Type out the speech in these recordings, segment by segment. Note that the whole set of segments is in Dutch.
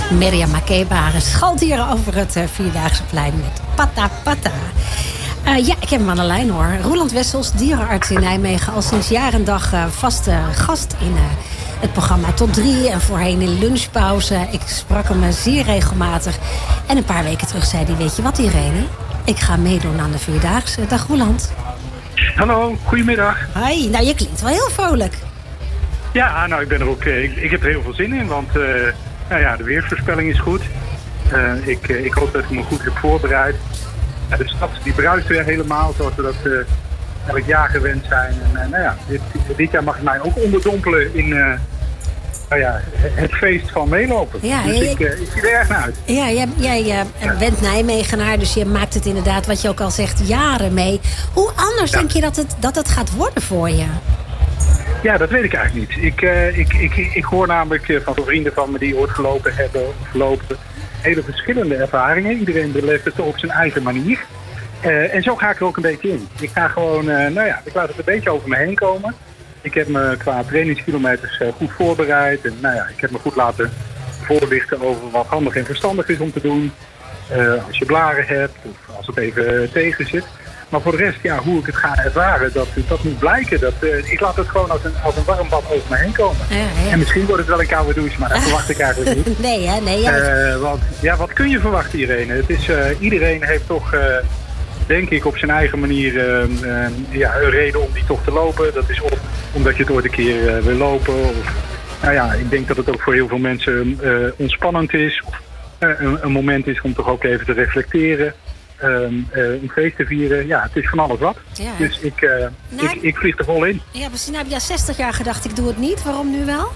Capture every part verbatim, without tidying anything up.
Mirjam Makeba schalt hier over het uh, Vierdaagse plein met Pata Pata. Uh, ja, ik heb hem aan de lijn hoor. Roeland Wessels, dierenarts in Nijmegen. Al sinds jaar en dag uh, vaste gast in uh, het programma Tot Drie. En voorheen in lunchpauze. Ik sprak hem uh, zeer regelmatig. En een paar weken terug zei hij, weet je wat Irene? Ik ga meedoen aan de Vierdaagse. Dag Roeland. Hallo, goedemiddag. Hoi, nou je klinkt wel heel vrolijk. Ja, nou ik ben er ook, ik, ik heb er heel veel zin in, want uh, nou ja, de weersvoorspelling is goed. Uh, ik, uh, ik hoop dat ik me goed heb voorbereid. Uh, de stad die bruist weer helemaal zoals we dat uh, elk jaar gewend zijn. En uh, nou ja, dit, dit jaar mag ik mij ook onderdompelen in uh, nou ja, het feest van meelopen. Ja, dus ik, uh, ik zie er erg naar uit. Ja, jij, jij uh, bent Nijmegenaar, dus je maakt het inderdaad, wat je ook al zegt, jaren mee. Hoe anders ja. denk je dat het, dat het gaat worden voor je? Ja, dat weet ik eigenlijk niet. Ik, uh, ik, ik, ik hoor namelijk uh, van vrienden van me die ooit gelopen hebben of gelopen hele verschillende ervaringen. Iedereen beleeft het op zijn eigen manier. Uh, en zo ga ik er ook een beetje in. Ik ga gewoon, uh, nou ja, ik laat het een beetje over me heen komen. Ik heb me qua trainingskilometers uh, goed voorbereid. En nou ja, ik heb me goed laten voorlichten over wat handig en verstandig is om te doen. Uh, als je blaren hebt of als het even uh, tegen zit. Maar voor de rest, ja, hoe ik het ga ervaren, dat, dat moet blijken. Dat, uh, ik laat het gewoon als een, als een warm bad over me heen komen. Ja, ja. En misschien wordt het wel een koude douche, maar dat verwacht ik eigenlijk niet. Nee, hè? Nee, ja. Uh, want, ja, wat kun je verwachten, Irene? Het is, uh, iedereen heeft toch, uh, denk ik, op zijn eigen manier uh, uh, ja, een reden om die toch te lopen. Dat is of omdat je het ooit een keer uh, wil lopen. Of, nou ja, ik denk dat het ook voor heel veel mensen uh, ontspannend is. Of uh, een, een moment is om toch ook even te reflecteren. Um, uh, een feest te vieren. Ja, het is van alles wat. Ja, dus ik, uh, nou, ik, ik vlieg er vol in. Ja, precies. Nou heb je zestig jaar gedacht, ik doe het niet. Waarom nu wel?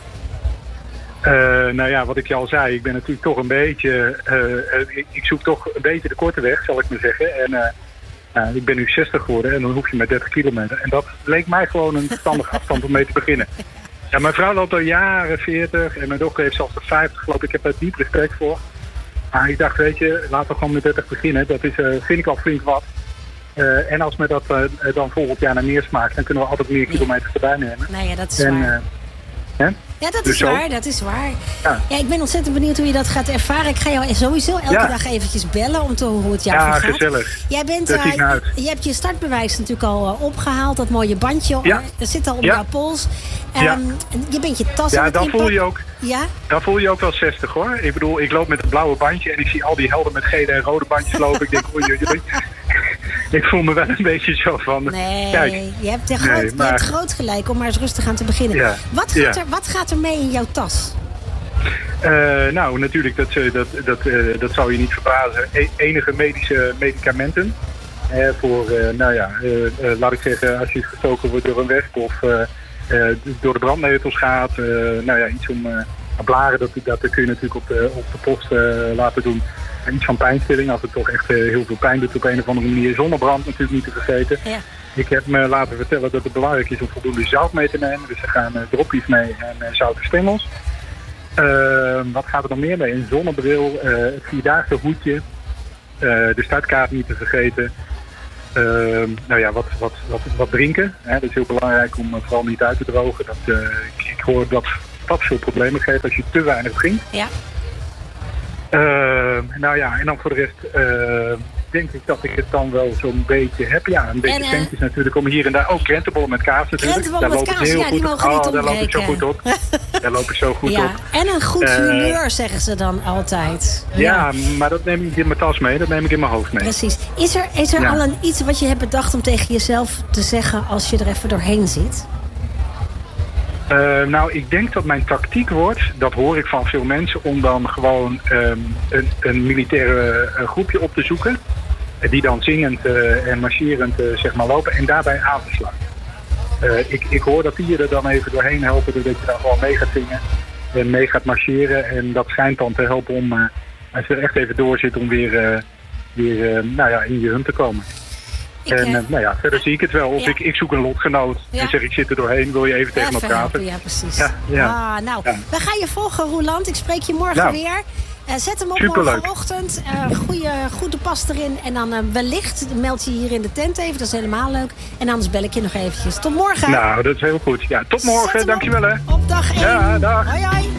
Uh, nou ja, wat ik je al zei, ik ben natuurlijk toch een beetje... Uh, uh, ik, ik zoek toch een beetje de korte weg, zal ik maar zeggen. En uh, uh, ik ben nu zestig geworden en dan hoef je met dertig kilometer. En dat leek mij gewoon een verstandige afstand om mee te beginnen. Ja, mijn vrouw loopt al jaren veertig en mijn dochter heeft zelfs de vijftig gelopen. Ik heb daar diep respect voor. Maar ik dacht, weet je, laten we gewoon met dertig beginnen. Dat is, uh, vind ik al flink wat. Uh, en als me dat uh, dan volgend jaar naar meer smaakt, dan kunnen we altijd meer kilometers erbij nemen. Nou ja, dat is en, waar. Uh, ja, dat dus is zo. waar, dat is waar. Ja. ja, ik ben ontzettend benieuwd hoe je dat gaat ervaren. Ik ga jou sowieso elke ja. dag eventjes bellen om te horen hoe het jou ja, vergaat. Ja, gezellig. Jij bent, dat uh, zie ik naar uit. Je hebt je startbewijs natuurlijk al uh, opgehaald, dat mooie bandje. Ja. Dat zit al op ja. jouw pols. Um, ja. Je bent je tas ja, aan het dan inpakken. voel je ook. Ja? Dan voel je ook wel zestig hoor. Ik bedoel, ik loop met een blauwe bandje en ik zie al die helden met gele en rode bandjes lopen. Ik denk, oei, oei, oei. Ik voel me wel een beetje zo van... Nee, kijk, je hebt, er groot, nee, maar... je hebt groot gelijk om maar eens rustig aan te beginnen. Ja. Wat, gaat ja. er, wat gaat er mee in jouw tas? Uh, nou, natuurlijk, dat, dat, dat, uh, dat zou je niet verbazen. E- enige medische medicamenten. Uh, voor, uh, nou ja, uh, uh, laat ik zeggen, als je gestoken wordt door een wesp of uh, uh, door de brandnetels gaat. Uh, nou ja, iets om uh, blaren, dat, dat kun je natuurlijk op de, op de post uh, laten doen. En iets van pijnstilling, als het toch echt uh, heel veel pijn doet op een of andere manier. Zonnebrand natuurlijk niet te vergeten. Ja. Ik heb me laten vertellen dat het belangrijk is om voldoende zout mee te nemen. Dus er gaan uh, dropjes mee en uh, zoute stengels. Uh, wat gaat er nog meer mee? Een zonnebril, uh, het vierdaagse hoedje, uh, de startkaart niet te vergeten. Uh, nou ja, wat, wat, wat, wat drinken. Hè? Dat is heel belangrijk om uh, vooral niet uit te drogen. Dat, uh, ik, ik hoor dat dat veel problemen geeft als je te weinig drinkt. Ja. Uh, nou ja, en dan voor de rest uh, denk ik dat ik het dan wel zo'n beetje heb. Ja, een beetje centjes uh, natuurlijk om hier en daar. Ook oh, krentenbollen met kaas natuurlijk. Krentenbollen met kaas, ja, die mogen oh, niet ontbreken. Daar loop ik zo goed op. Daar loop ik zo goed ja. op. En een goed humeur, uh, zeggen ze dan altijd. Ja, ja, maar dat neem ik in mijn tas mee. Dat neem ik in mijn hoofd mee. Precies. Is er, is er ja. al een iets wat je hebt bedacht om tegen jezelf te zeggen als je er even doorheen zit? Uh, nou, ik denk dat mijn tactiek wordt, dat hoor ik van veel mensen, om dan gewoon um, een, een militaire uh, groepje op te zoeken. Uh, die dan zingend uh, en marcherend uh, zeg maar lopen en daarbij aan te sluiten. Uh, ik, ik hoor dat die je er dan even doorheen helpen, doordat je dan gewoon mee gaat zingen en mee gaat marcheren. En dat schijnt dan te helpen om, uh, als je er echt even door zit, om weer, uh, weer uh, nou ja, in je hum te komen. Ik, en uh, nou ja, verder zie ik het wel. Of ja. ik, ik zoek een lotgenoot ja. en zeg ik zit er doorheen, wil je even tegen me praten? Ja, precies. Ja, ja. Ah, nou, ja. we gaan je volgen, Roeland. Ik spreek je morgen nou, weer. Uh, zet hem op superleuk. Morgenochtend. Uh, goede, goede pas erin. En dan uh, wellicht meld je hier in de tent even. Dat is helemaal leuk. En anders bel ik je nog eventjes. Tot morgen. Nou, dat is heel goed. Ja, tot morgen. Dankjewel hè. Op dag één. Ja, dag. Hoi, hoi.